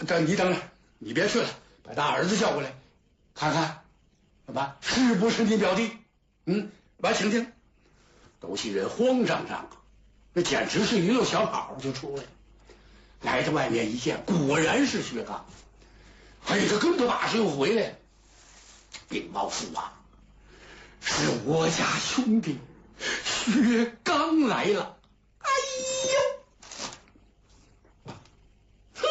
你等着，你别去了，把大儿子叫过来，看看，怎么是不是你表弟？来请听。斗气人慌张张啊，那简直是一溜小跑就出来了。来到外面一见，果然是薛刚。哎，他跟着把式又回来了。禀报父王，是我家兄弟薛刚来了。哎呦，哼！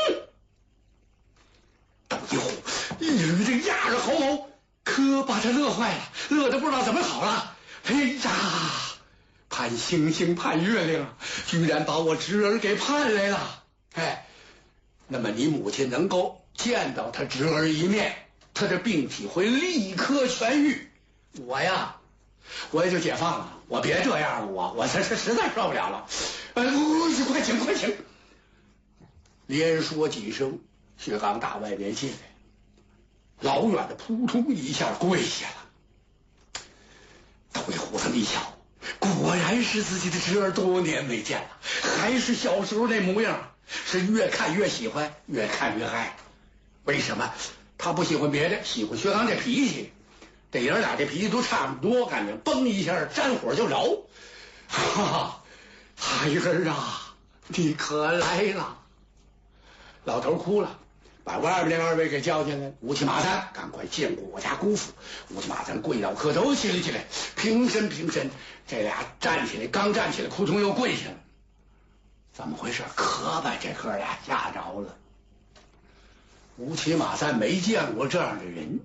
斗一虎一捋这压着毫毛，可把他乐坏了，乐得不知道怎么好了。哎呀，盼星星盼月亮，居然把我侄儿给盼来了。哎，那么你母亲能够见到他侄儿一面，他的病体会立刻痊愈。我呀，我也就解放了，我别这样了，我这实在受不了了。快请快请！连说几声，薛刚打外面进来，老远的扑通一下跪下了。斗一虎这么一瞧，果然是自己的侄儿，多年没见了，还是小时候那模样，是越看越喜欢，越看越爱。为什么？他不喜欢别的，喜欢薛刚这脾气。这爷俩这脾气都差不多，感觉嘣一下沾火就着。哈哈，孩儿啊，你可来了！老头哭了，把外边那二位给叫进来。乌漆麻三，赶快见过我家姑父。乌漆麻三跪倒磕头，起来，平身。这俩站起来，刚站起来，扑通又跪下了。怎么回事？可把这哥俩吓着了。乌漆麻三没见过这样的人，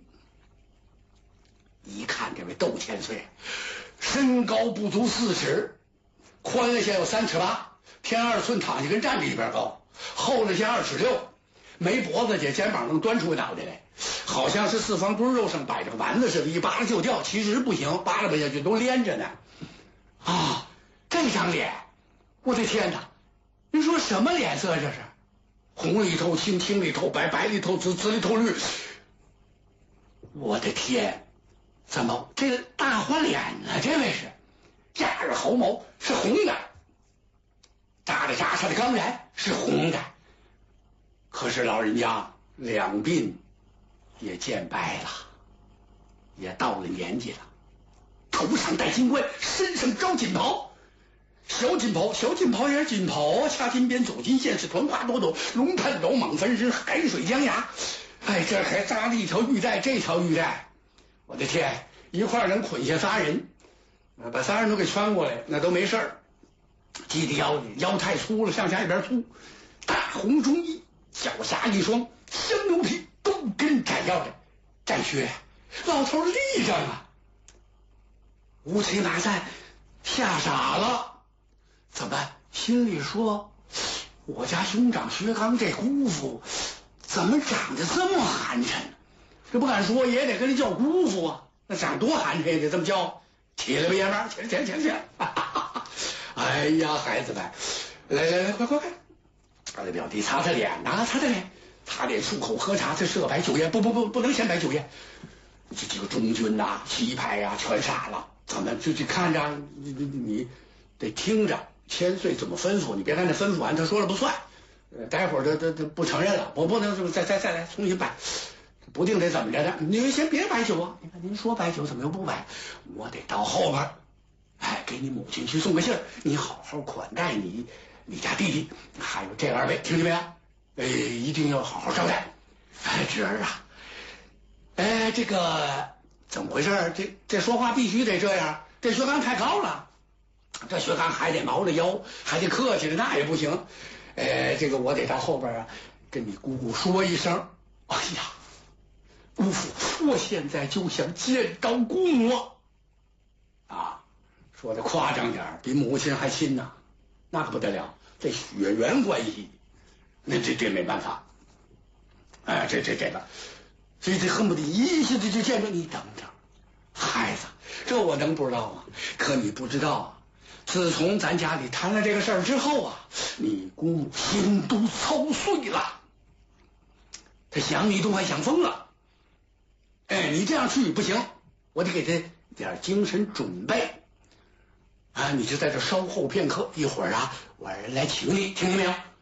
一看这位窦千岁，身高不足4尺，宽了些有3尺8，偏2寸，躺下跟站着一边高，厚了些2尺6，没脖子，这肩膀能端出个脑袋来，好像是4方墩肉上摆着个丸子似的，一扒拉就掉，其实不行，扒拉不下去，都连着呢。啊，这张脸，我的天哪！您说什么脸色这是？红里透青，青里透白，白里透紫，紫里透绿。我的天，怎么这大花脸呢？这位是压着毫毛是红的，扎着扎的钢髯是红的。可是老人家两鬓也渐白了，也到了年纪了，头上戴金冠，身上着锦袍。小锦袍也是锦袍，掐金边走金线，是团花朵朵，龙探斗蟒分身，海水江崖。哎，这还扎了一条玉带，这条玉带，我的天，一块能捆下仨人，把仨人都给穿过来，那都没事儿。系的腰太粗了，向下一边粗，大红中衣，脚下一双香牛皮，都跟斩腰的战靴，老头立正啊！乌漆麻三吓傻了。怎么心里说，我家兄长薛刚这姑父怎么长得这么寒碜？这不敢说也得跟他叫姑父啊，那长多寒碜也得这么叫。起来吧，爷们儿，起来！哎呀，孩子们，来，快！我的表弟擦脸呐，擦脸，漱口喝茶，这设摆酒宴，不能先摆酒宴。这几个中军呐、旗牌呀，全傻了。怎么就看着你得听着。千岁怎么吩咐？你别看他吩咐完，他说了不算。待会儿他不承认了，我不能再来重新摆，不定得怎么着的。你先别摆酒啊！你看您说摆酒，怎么又不摆？我得到后边，给你母亲去送个信儿，你好好款待你家弟弟，还有这2位，听见没有？一定要好好招待。侄儿啊，这个怎么回事？这说话必须得这样，这薛刚太高了。这薛刚还得毛着腰，还得客气着，那也不行。这个我得到后边啊，跟你姑姑说一声。哎呀，姑父，我现在就想见到姑母啊！说的夸张点，比母亲还亲呐，那可不得了，这血缘关系，那这没办法。这个，所以这恨不得一下子就见着你。等着，孩子，这我能不知道吗？可你不知道啊。自从咱家里谈了这个事儿之后啊，你姑母心都操碎了，她想你都快想疯了。你这样去不行，我得给她点精神准备啊！你就在这稍后片刻，一会儿啊，我来请你，听见没有？